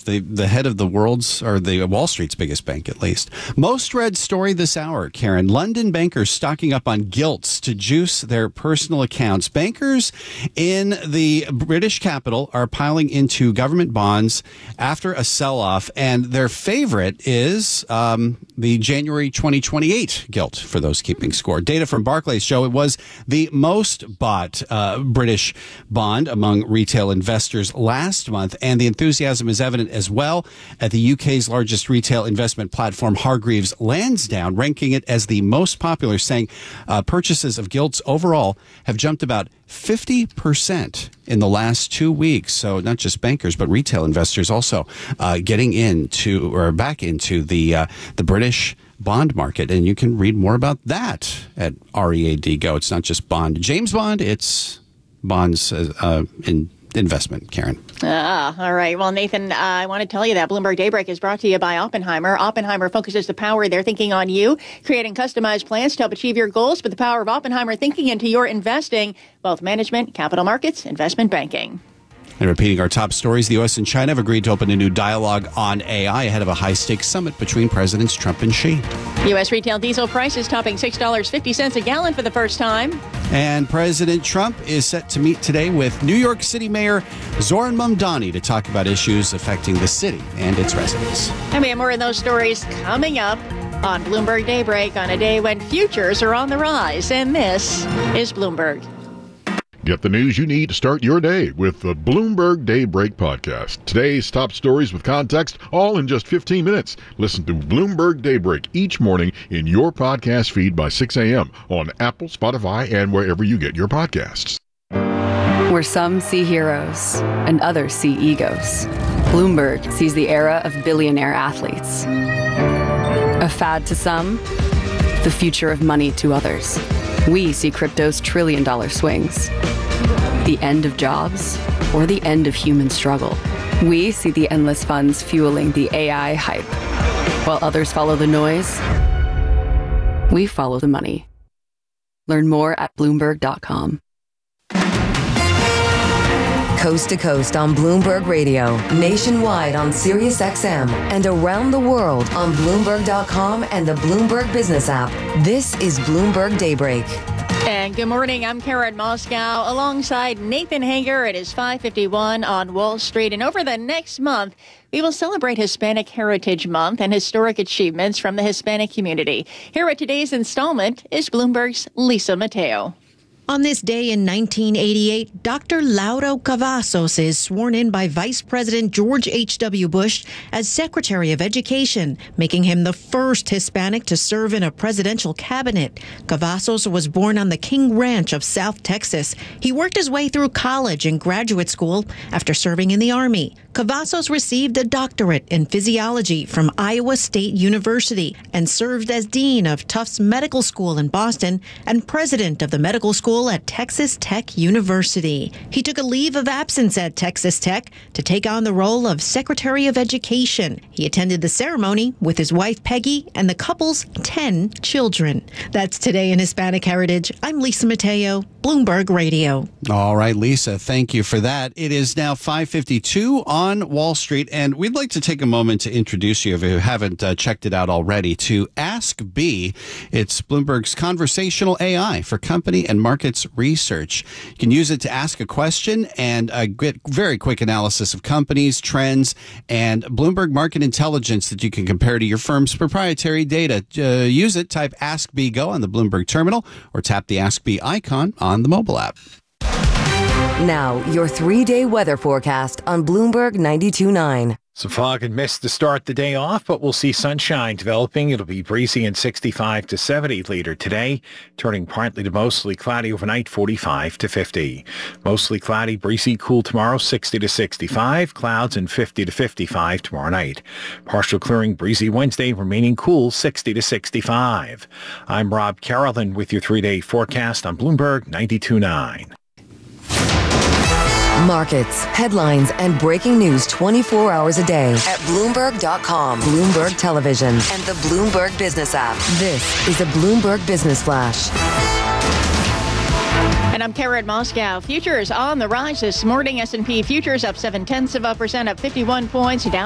the head of the world's, or the Wall Street's biggest bank at least. Most read story this hour, Karen. London bankers stocking up on gilts to juice their personal accounts. Bankers in the British capital are piling into government bonds after a sell-off, and their favorite is the January 2028 gilt, for those keeping score. Data from Barclays show it was the most bought British bond among retail investors last month, and the enthusiasm is evident as well at the UK's largest retail investment platform, Hargreaves Lansdown, ranking it as the most popular, saying purchases of gilts overall have jumped about 50% in the last 2 weeks. So not just bankers, but retail investors also getting into, or back into, the British bond market. And you can read more about that at READ Go. It's not just bond, James Bond, it's bonds in investment, Karen. All right. Well, Nathan, I want to tell you that Bloomberg Daybreak is brought to you by Oppenheimer. Oppenheimer focuses the power of their thinking on you, creating customized plans to help achieve your goals. But the power of Oppenheimer thinking into your investing, both management, capital markets, investment banking. And repeating our top stories, the U.S. and China have agreed to open a new dialogue on AI ahead of a high-stakes summit between Presidents Trump and Xi. U.S. retail diesel prices topping $6.50 a gallon for the first time. And President Trump is set to meet today with New York City Mayor Zoran Mamdani to talk about issues affecting the city and its residents. And we have more of those stories coming up on Bloomberg Daybreak on a day when futures are on the rise. And this is Bloomberg. Get the news you need to start your day with the Bloomberg Daybreak podcast. Today's top stories with context, all in just 15 minutes. Listen to Bloomberg Daybreak each morning in your podcast feed by 6 a.m. on Apple, Spotify, and wherever you get your podcasts. Where some see heroes and others see egos, Bloomberg sees the era of billionaire athletes. A fad to some, the future of money to others. We see crypto's trillion-dollar swings. The end of jobs or the end of human struggle. We see the endless funds fueling the AI hype. While others follow the noise, we follow the money. Learn more at Bloomberg.com. Coast to coast on Bloomberg Radio, nationwide on Sirius XM, and around the world on Bloomberg.com and the Bloomberg Business app. This is Bloomberg Daybreak. And good morning, I'm Karen Moscow alongside Nathan Hager. It is 5:51 on Wall Street. And over the next month, we will celebrate Hispanic Heritage Month and historic achievements from the Hispanic community. Here at today's installment is Bloomberg's Lisa Mateo. On this day in 1988, Dr. Lauro Cavazos is sworn in by Vice President George H.W. Bush as Secretary of Education, making him the first Hispanic to serve in a presidential cabinet. Cavazos was born on the King Ranch of South Texas. He worked his way through college and graduate school after serving in the Army. Cavazos received a doctorate in physiology from Iowa State University and served as Dean of Tufts Medical School in Boston and President of the Medical School at Texas Tech University. He took a leave of absence at Texas Tech to take on the role of Secretary of Education. He attended the ceremony with his wife Peggy and the couple's 10 children. That's Today in Hispanic Heritage. I'm Lisa Mateo, Bloomberg Radio. All right, Lisa, thank you for that. It is now 5:52 on Wall Street, and we'd like to take a moment to introduce you, if you haven't checked it out already, to Ask B. It's Bloomberg's conversational AI for company and markets research. You can use it to ask a question and get very quick analysis of companies, trends, and Bloomberg market intelligence that you can compare to your firm's proprietary data. Use it, type Ask B Go on the Bloomberg terminal, or tap the Ask B icon on the mobile app. Now, your 3-day weather forecast on Bloomberg 92.9. Some fog and mist to start the day off, but we'll see sunshine developing. It'll be breezy and 65 to 70 later today, turning partly to mostly cloudy overnight, 45 to 50. Mostly cloudy, breezy, cool tomorrow, 60 to 65. Clouds and 50 to 55 tomorrow night. Partial clearing, breezy Wednesday, remaining cool, 60 to 65. I'm Rob Carolyn with your 3-day forecast on Bloomberg 92.9. Markets, headlines, and breaking news 24 hours a day at Bloomberg.com, Bloomberg Television, and the Bloomberg Business app. This is a Bloomberg Business Flash. And I'm Karen Moscow. Futures on the rise this morning. S&P futures up 0.7%, up 51 points. Down